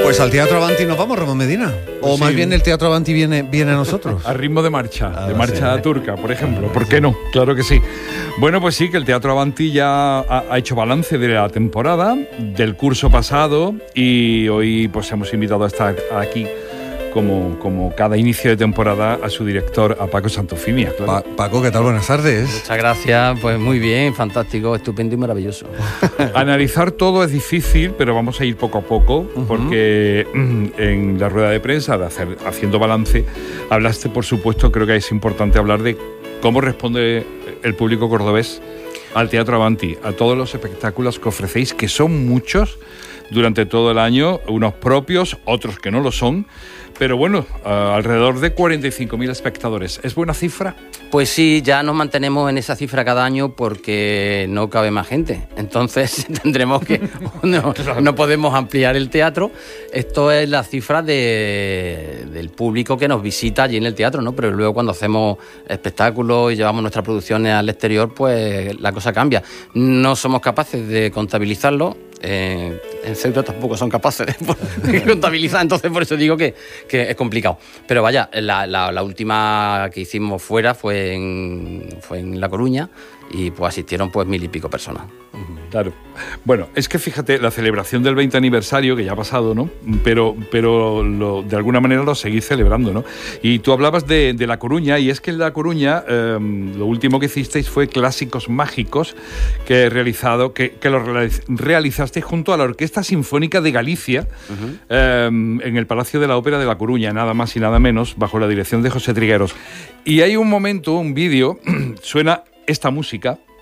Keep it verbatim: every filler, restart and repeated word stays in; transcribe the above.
Pues al Teatro Avanti nos vamos, Ramón Medina. O Pues más sí. bien el Teatro Avanti viene, viene a nosotros. A ritmo de marcha, Ah, de marcha sí. turca, por ejemplo. ¿Por qué no? Claro que sí. Bueno, pues sí, que el Teatro Avanti ya ha, ha hecho balance de la temporada, del curso pasado, y hoy pues hemos invitado a estar aquí como, como cada inicio de temporada a su director, a Paco Santofimia. Claro. Pa- Paco, ¿qué tal? Buenas tardes. Muchas gracias, pues muy bien, fantástico, estupendo y maravilloso. Analizar todo es difícil, pero vamos a ir poco a poco, Uh-huh. porque mm, en la rueda de prensa, de hacer, haciendo balance, hablaste, por supuesto, creo que es importante hablar de cómo responde el público cordobés al Teatro Avanti, a todos los espectáculos que ofrecéis, que son muchos durante todo el año, unos propios, otros que no lo son, pero bueno, uh, alrededor de cuarenta y cinco mil espectadores. ¿Es buena cifra? Pues sí, ya nos mantenemos en esa cifra cada año porque no cabe más gente. Entonces tendremos que... No, no podemos ampliar el teatro. Esto es la cifra de, del público que nos visita allí en el teatro, ¿no? Pero luego cuando hacemos espectáculos y llevamos nuestras producciones al exterior, pues la cosa cambia. No somos capaces de contabilizarlo. Eh, en Ceuta tampoco son capaces de, de contabilizar, entonces por eso digo que, que es complicado. Pero vaya, la, la, la última que hicimos fuera fue en, fue en La Coruña y pues asistieron pues mil y pico personas. Claro. Bueno, es que fíjate, la celebración del veinte aniversario, que ya ha pasado, ¿no? Pero, pero lo, de alguna manera lo seguís celebrando, ¿no? Y tú hablabas de, de La Coruña, y es que en La Coruña eh, lo último que hicisteis fue Clásicos Mágicos, que he realizado, que, que lo realizasteis junto a la Orquesta Sinfónica de Galicia, uh-huh. eh, en el Palacio de la Ópera de La Coruña, nada más y nada menos, bajo la dirección de José Trigueros. Y hay un momento, un vídeo, suena esta música,